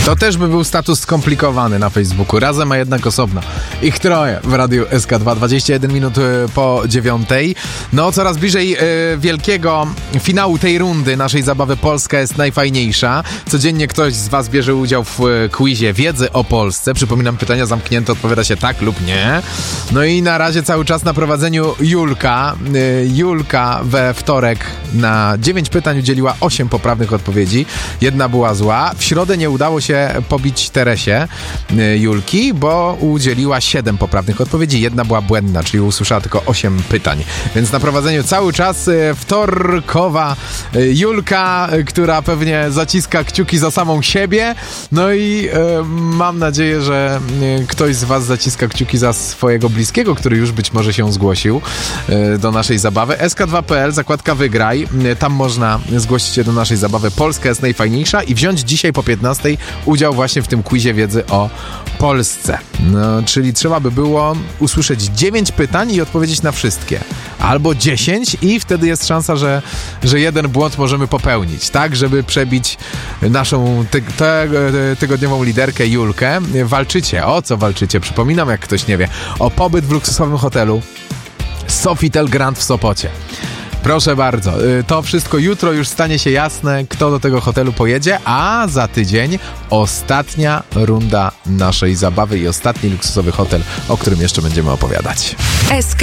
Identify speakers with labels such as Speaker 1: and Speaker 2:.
Speaker 1: To też by był status skomplikowany na Facebooku. Razem, a jednak osobno. Ich troje w Radiu SK2. 21 minut po 9. No, coraz bliżej wielkiego finału tej rundy naszej zabawy Polska jest najfajniejsza. Codziennie ktoś z was bierze udział w quizie wiedzy o Polsce. Przypominam, pytania zamknięte, odpowiada się tak lub nie. No i na razie cały czas na prowadzeniu Julka. Julka we wtorek na 9 pytań udzieliła 8 poprawnych odpowiedzi. Jedna była zła. W środę nie udało się pobić Teresie Julki, bo udzieliła 7 poprawnych odpowiedzi. Jedna była błędna, czyli usłyszała tylko 8 pytań. Więc na prowadzeniu cały czas wtorkowa Julka, która pewnie zaciska kciuki za samą siebie. No i mam nadzieję, że ktoś z was zaciska kciuki za swojego bliskiego, który już być może się zgłosił do naszej zabawy. sk2.pl, zakładka Wygraj. Tam można zgłosić się do naszej zabawy Polska jest najfajniejsza i wziąć dzisiaj po 15 udział właśnie w tym quizie wiedzy o Polsce. No, czyli trzeba by było usłyszeć 9 pytań i odpowiedzieć na wszystkie. Albo 10 i wtedy jest szansa, że jeden błąd możemy popełnić, tak? Żeby przebić naszą tygodniową liderkę Julkę. Walczycie. O co walczycie? Przypominam, jak ktoś nie wie. O pobyt w luksusowym hotelu Sofitel Grand w Sopocie. Proszę bardzo, to wszystko jutro już stanie się jasne, kto do tego hotelu pojedzie, a za tydzień ostatnia runda naszej zabawy i ostatni luksusowy hotel, o którym jeszcze będziemy opowiadać.
Speaker 2: SK